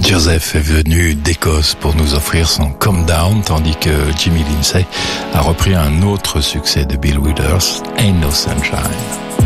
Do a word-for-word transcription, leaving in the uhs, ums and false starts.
Joseph est venu d'Écosse pour nous offrir son Calm Down, tandis que Jimmy Lindsay a repris un autre succès de Bill Withers, Ain't No Sunshine.